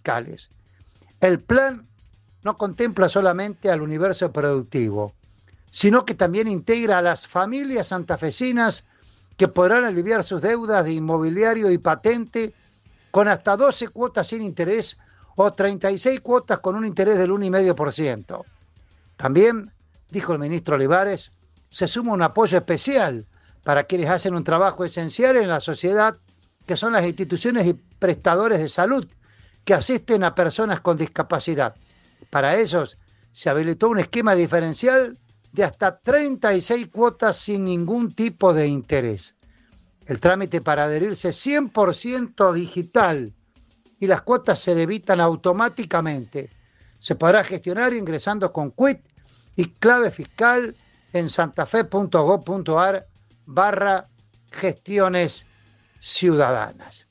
fiscales. El plan no contempla solamente al universo productivo, sino que también integra a las familias santafesinas que podrán aliviar sus deudas de inmobiliario y patente con hasta 12 cuotas sin interés o 36 cuotas con un interés del 1,5%. También, dijo el ministro Olivares, se suma un apoyo especial para quienes hacen un trabajo esencial en la sociedad, que son las instituciones y prestadores de salud que asisten a personas con discapacidad. Para ellos se habilitó un esquema diferencial de hasta 36 cuotas sin ningún tipo de interés. El trámite para adherirse es 100% digital y las cuotas se debitan automáticamente. Se podrá gestionar ingresando con quit y clave fiscal en santafe.gov.ar/gestiones ciudadanas.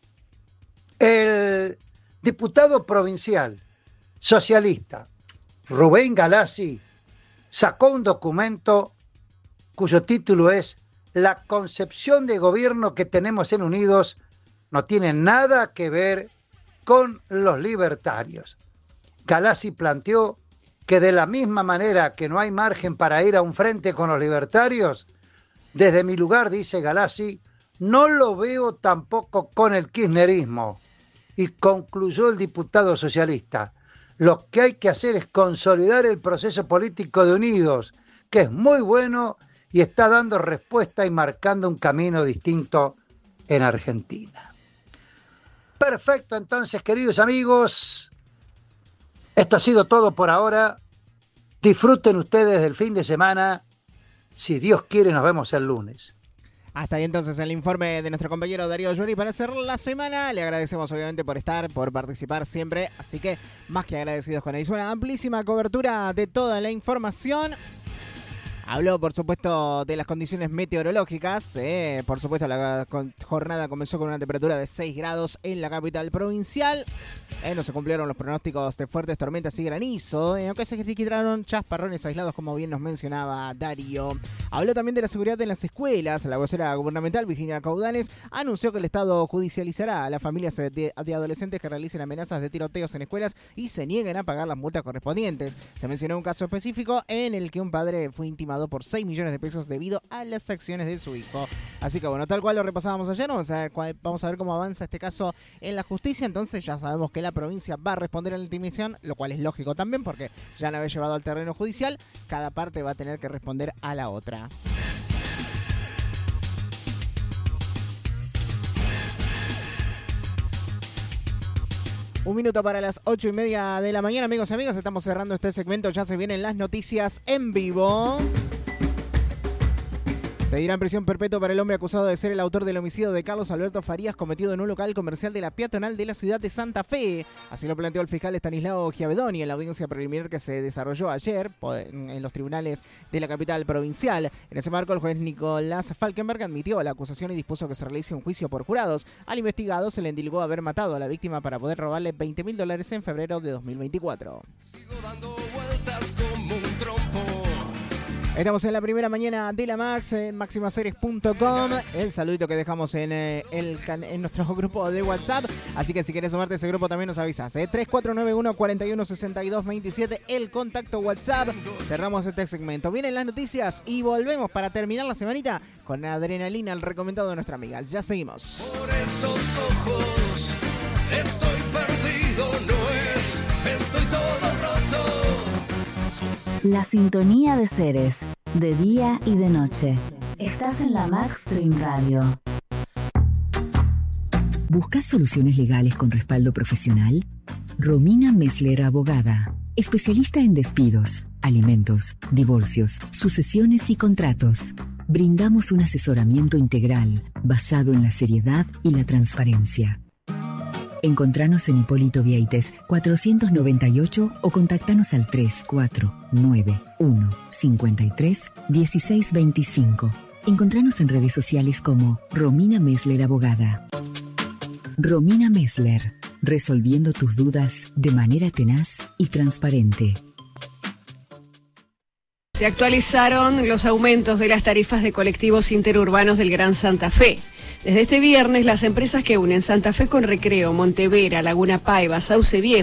El diputado provincial socialista Rubén Galassi sacó un documento cuyo título es "La concepción de gobierno que tenemos en Unidos no tiene nada que ver con los libertarios". Galassi planteó que de la misma manera que no hay margen para ir a un frente con los libertarios, desde mi lugar, dice Galassi, no lo veo tampoco con el kirchnerismo. Y concluyó el diputado socialista: lo que hay que hacer es consolidar el proceso político de Unidos, que es muy bueno y está dando respuesta y marcando un camino distinto en Argentina. Perfecto, entonces, queridos amigos, esto ha sido todo por ahora. Disfruten ustedes del fin de semana. Si Dios quiere, nos vemos el lunes. Hasta ahí entonces el informe de nuestro compañero Darío Yury para cerrar la semana. Le agradecemos obviamente por estar, por participar siempre. Así que más que agradecidos con él. Hizo una amplísima cobertura de toda la información. Habló, por supuesto, de las condiciones meteorológicas. Por supuesto, la jornada comenzó con una temperatura de 6 grados en la capital provincial. No se cumplieron los pronósticos de fuertes tormentas y granizo, aunque se registraron chasparrones aislados, como bien nos mencionaba Darío. Habló también de la seguridad en las escuelas. La vocera gubernamental, Virginia Caudales, anunció que el Estado judicializará a las familias de adolescentes que realicen amenazas de tiroteos en escuelas y se nieguen a pagar las multas correspondientes. Se mencionó un caso específico en el que un padre fue intimado por 6 millones de pesos debido a las acciones de su hijo. Así que bueno, tal cual lo repasábamos ayer, vamos a ver cómo avanza este caso en la justicia. Entonces ya sabemos que la provincia va a responder a la intimidación, lo cual es lógico también porque ya una vez llevado al terreno judicial, cada parte va a tener que responder a la otra. Un minuto para las 8:30 de la mañana, amigos y amigas. Estamos cerrando este segmento. Ya se vienen las noticias en vivo. Pedirán prisión perpetua para el hombre acusado de ser el autor del homicidio de Carlos Alberto Farías cometido en un local comercial de la peatonal de la ciudad de Santa Fe. Así lo planteó el fiscal Estanislao Giavedoni en la audiencia preliminar que se desarrolló ayer en los tribunales de la capital provincial. En ese marco, el juez Nicolás Falkenberg admitió la acusación y dispuso que se realice un juicio por jurados. Al investigado se le indilgó haber matado a la víctima para poder robarle $20.000 en febrero de 2024. Sigo dando vueltas como un trompo. Estamos en la primera mañana de la Max, en maximaseries.com. El saludito que dejamos en nuestro grupo de WhatsApp. Así que si quieres sumarte a ese grupo también nos avisas. 3491-416227, el contacto WhatsApp. Cerramos este segmento. Vienen las noticias y volvemos para terminar la semanita con Adrenalina, el recomendado de nuestra amiga. Ya seguimos. Por esos ojos estoy perdido, estoy todo roto. La sintonía de seres, de día y de noche. Estás en la Maxstream Radio. ¿Buscas soluciones legales con respaldo profesional? Romina Messler, abogada. Especialista en despidos, alimentos, divorcios, sucesiones y contratos. Brindamos un asesoramiento integral basado en la seriedad y la transparencia. Encontranos en Hipólito Vieites 498 o contactanos al 3491-53-1625. Encontranos en redes sociales como Romina Messler Abogada. Romina Messler, resolviendo tus dudas de manera tenaz y transparente. Se actualizaron los aumentos de las tarifas de colectivos interurbanos del Gran Santa Fe. Desde este viernes, las empresas que unen Santa Fe con Recreo, Montevera, Laguna Paiva, Sauce Viejo,